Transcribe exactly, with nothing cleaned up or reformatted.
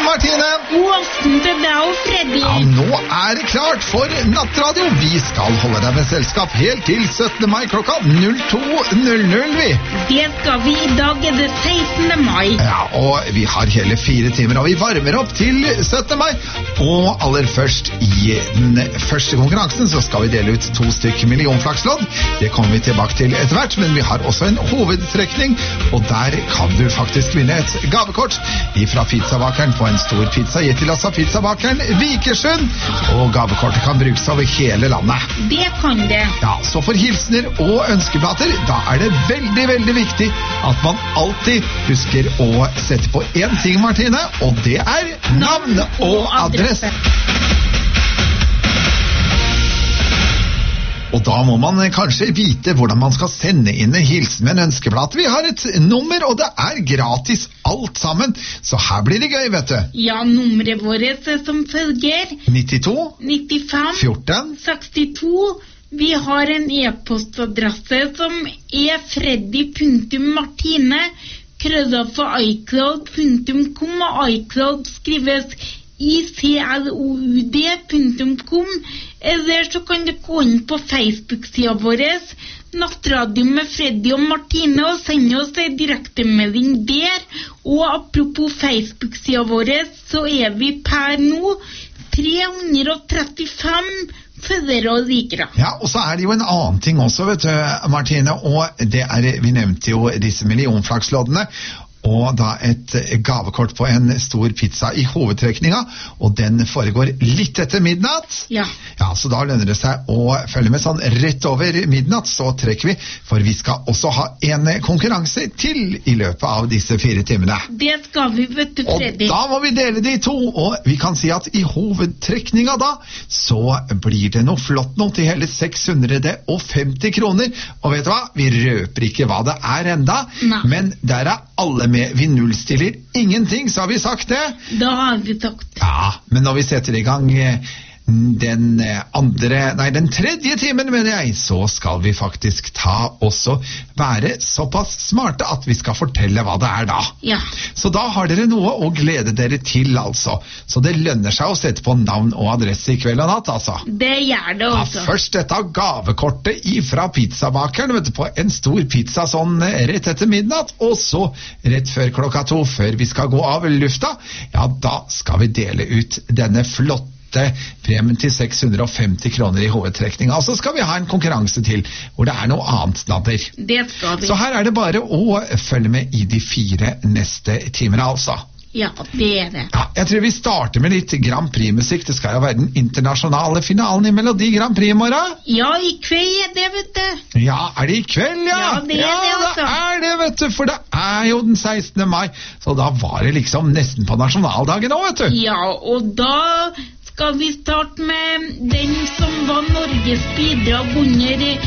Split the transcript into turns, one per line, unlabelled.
Martine.
God aften til deg og Freddy.
Ja, nå er det klart for nattradio. Vi skal holde deg med selskap helt til syttende mai klokka null to null null, vi.
Det skal vi. I dag er det sekstende mai.
Ja, og vi har hele fire timer, og vi varmer opp til syttende mai. Og aller først i den første konkurransen så skal vi dele ut to stykker millionflakslodd. Det kommer vi tilbake til etter hvert, men vi har også en hovedtrekning, og der kan du faktisk vinne et gavekort fra pizzabakeren på en stor pizza gitt til oss av pizzabakeren Vikersund, og gavekortet kan brukes over hele landet.
Det kan det.
Ja, så for hilsener og ønskeplater, da er det veldig, veldig viktig at man alltid husker å sette på en ting, Martine, og det er navn og adresse. Og da må man kanskje vite hvordan man skal sende inn en hilsen med en ønskeplate. Vi har et nummer, og det er gratis alt sammen. Så her blir det gøy, vet du.
Ja, nummeret vårt er som følger.
nittito
nittifem
fjorten
sekstito. Vi har en e-postadresse som er freddy punktum martine krøllalfa icloud punktum com, og iCloud skrives i c l o u d punktum com. Eller så kan du gå inn på Facebook-siden vår, Nattradio med Freddy og Martine, og sende oss en direktemelding der. Og apropos Facebook-siden vår, så er vi per nå tre hundre og trettifem følgere og likere.
Ja, og så er det jo en annen ting også, vet du, Martine, og det er, vi nevnte jo disse millionflaksloddene, og da et gavekort på en stor pizza i hovedtrekninga, og den foregår litt etter midnatt.
Ja.
Ja, så da lønner det seg å følge med sånn rett over midnatt, så trekker vi, for vi skal også ha en konkurranse til i løpet av disse fire timene.
Det skal vi, vet du, Freddy.
Og da må vi dele de to, og vi kan si at i hovedtrekninga da, så blir det noe flott noe til hele seks hundre og femti kroner, og vet du hva, vi røper ikke hva det er enda,
Nei.
Men der er alle med. Vi nullstiller ingenting, så har vi sagt det.
Da har vi sagt.
Ja, men når vi setter i gang den andre, nei, den tredje timen, mener jeg, så skal vi faktisk ta også være såpass smarte at vi skal fortelle hva det er da.
Ja.
Så da har dere noe å glede dere til, altså. Så det lønner seg å sette på navn og adresse i kveld og natt, altså.
Det gjør det også.
Ja, først dette gavekortet ifra pizzabakeren, vet du, på en stor pizza sånn rett etter midnatt, og så rett før klokka to, før vi skal gå av lufta, ja, da skal vi dele ut denne flotte premien til seks hundre og femti kroner i hovedtrekning. Altså skal vi ha en konkurranse til, hvor det er noe annet, Nader.
Det skal vi.
Så her er det bare å følge med i de fire neste timene, altså.
Ja, det er det.
Ja, jeg tror vi starter med litt Grand Prix-musikk. Det skal jo være den internasjonale finalen i Melodi Grand Prix i morgen.
Ja, i kveld er det, vet du.
Ja, er det i kveld, ja?
Ja, det er
ja,
det, altså.
Ja, det er det, vet du, for det er jo den sekstende mai, så da var det liksom nesten på nasjonaldagen også, vet du.
Ja, og da skal vi starte med den som var Norges bidrag under